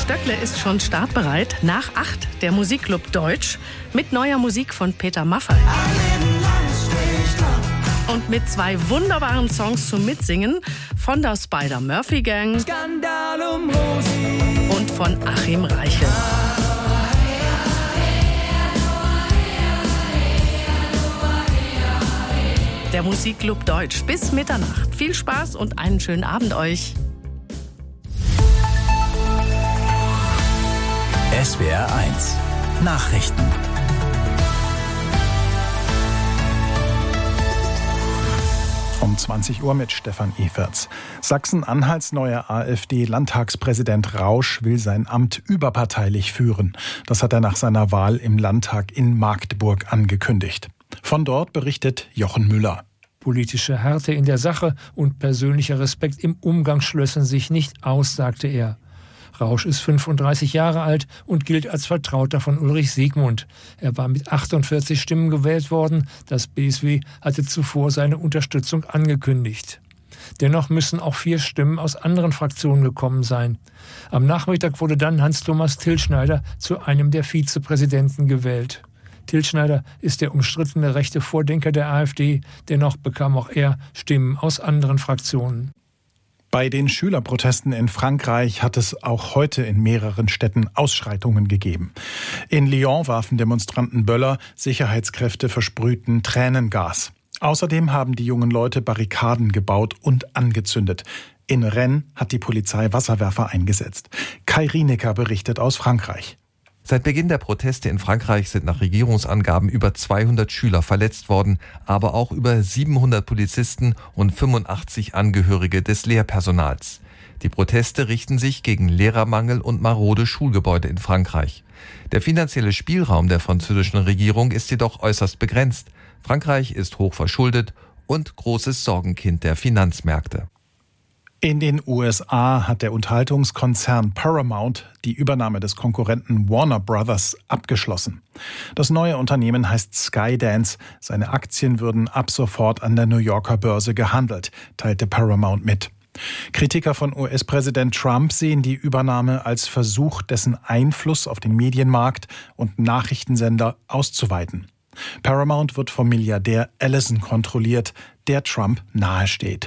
Stöckle ist schon startbereit. Nach 8 der Musikclub Deutsch mit neuer Musik von Peter Maffay. Und mit 2 wunderbaren Songs zum Mitsingen von der Spider-Murphy-Gang und von Achim Reichel. Der Musikclub Deutsch bis Mitternacht. Viel Spaß und einen schönen Abend euch. SWR 1 Nachrichten. Um 20 Uhr mit Stefan Everts. Sachsen-Anhalts neuer AfD-Landtagspräsident Rausch will sein Amt überparteilich führen. Das hat er nach seiner Wahl im Landtag in Magdeburg angekündigt. Von dort berichtet Jochen Müller. Politische Härte in der Sache und persönlicher Respekt im Umgang schlössen sich nicht aus, sagte er. Rausch ist 35 Jahre alt und gilt als Vertrauter von Ulrich Siegmund. Er war mit 48 Stimmen gewählt worden. Das BSW hatte zuvor seine Unterstützung angekündigt. Dennoch müssen auch 4 Stimmen aus anderen Fraktionen gekommen sein. Am Nachmittag wurde dann Hans-Thomas Tilschneider zu einem der Vizepräsidenten gewählt. Tilschneider ist der umstrittene rechte Vordenker der AfD. Dennoch bekam auch er Stimmen aus anderen Fraktionen. Bei den Schülerprotesten in Frankreich hat es auch heute in mehreren Städten Ausschreitungen gegeben. In Lyon warfen Demonstranten Böller, Sicherheitskräfte versprühten Tränengas. Außerdem haben die jungen Leute Barrikaden gebaut und angezündet. In Rennes hat die Polizei Wasserwerfer eingesetzt. Kai Rienecker berichtet aus Frankreich. Seit Beginn der Proteste in Frankreich sind nach Regierungsangaben über 200 Schüler verletzt worden, aber auch über 700 Polizisten und 85 Angehörige des Lehrpersonals. Die Proteste richten sich gegen Lehrermangel und marode Schulgebäude in Frankreich. Der finanzielle Spielraum der französischen Regierung ist jedoch äußerst begrenzt. Frankreich ist hoch verschuldet und großes Sorgenkind der Finanzmärkte. In den USA hat der Unterhaltungskonzern Paramount die Übernahme des Konkurrenten Warner Brothers abgeschlossen. Das neue Unternehmen heißt Skydance. Seine Aktien würden ab sofort an der New Yorker Börse gehandelt, teilte Paramount mit. Kritiker von US-Präsident Trump sehen die Übernahme als Versuch, dessen Einfluss auf den Medienmarkt und Nachrichtensender auszuweiten. Paramount wird vom Milliardär Ellison kontrolliert, der Trump nahesteht.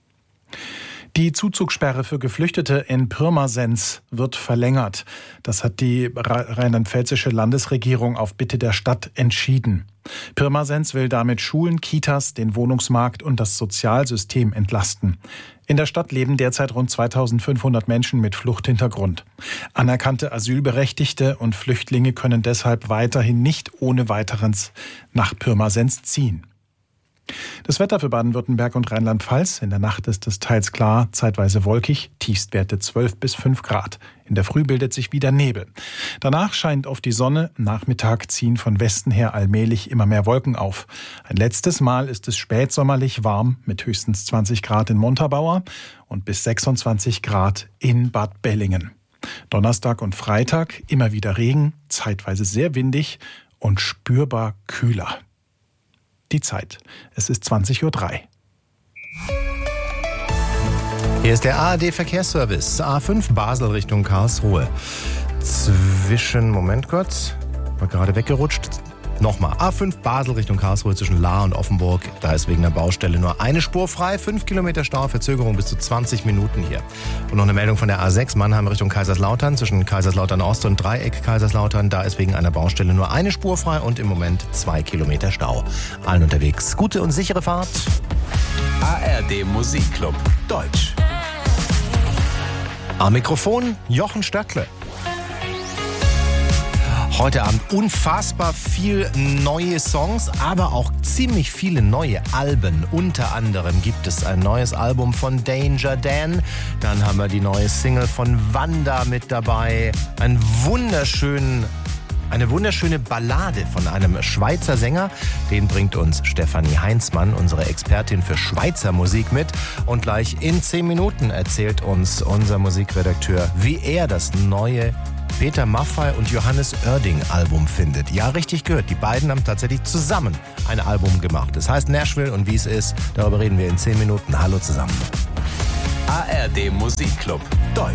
Die Zuzugssperre für Geflüchtete in Pirmasens wird verlängert. Das hat die rheinland-pfälzische Landesregierung auf Bitte der Stadt entschieden. Pirmasens will damit Schulen, Kitas, den Wohnungsmarkt und das Sozialsystem entlasten. In der Stadt leben derzeit rund 2500 Menschen mit Fluchthintergrund. Anerkannte Asylberechtigte und Flüchtlinge können deshalb weiterhin nicht ohne weiteres nach Pirmasens ziehen. Das Wetter für Baden-Württemberg und Rheinland-Pfalz. In der Nacht ist es teils klar, zeitweise wolkig, Tiefstwerte 12 bis 5 Grad. In der Früh bildet sich wieder Nebel. Danach scheint oft die Sonne, Nachmittag ziehen von Westen her allmählich immer mehr Wolken auf. Ein letztes Mal ist es spätsommerlich warm mit höchstens 20 Grad in Montabaur und bis 26 Grad in Bad Bellingen. Donnerstag und Freitag immer wieder Regen, zeitweise sehr windig und spürbar kühler. Die Zeit. Es ist 20:03 Uhr. Hier ist der ARD-Verkehrsservice. A5 Basel Richtung Karlsruhe. Moment kurz. War gerade weggerutscht. Nochmal. A5 Basel Richtung Karlsruhe zwischen Lahr und Offenburg. Da ist wegen der Baustelle nur eine Spur frei. 5 Kilometer Stau, Verzögerung bis zu 20 Minuten hier. Und noch eine Meldung von der A6 Mannheim Richtung Kaiserslautern zwischen Kaiserslautern Ost und Dreieck Kaiserslautern. Da ist wegen einer Baustelle nur eine Spur frei und im Moment 2 Kilometer Stau. Allen unterwegs gute und sichere Fahrt. ARD Musikclub Deutsch. Am Mikrofon Jochen Stöckle. Heute Abend unfassbar viel neue Songs, aber auch ziemlich viele neue Alben. Unter anderem gibt es ein neues Album von Danger Dan. Dann haben wir die neue Single von Wanda mit dabei. Eine wunderschöne Ballade von einem Schweizer Sänger. Den bringt uns Stefanie Heinzmann, unsere Expertin für Schweizer Musik, mit. Und gleich in 10 Minuten erzählt uns unser Musikredakteur, wie er das neue Peter Maffay und Johannes Oerding Album findet. Ja, richtig gehört. Die beiden haben tatsächlich zusammen ein Album gemacht. Das heißt Nashville und wie es ist, darüber reden wir in 10 Minuten. Hallo zusammen. ARD Musikclub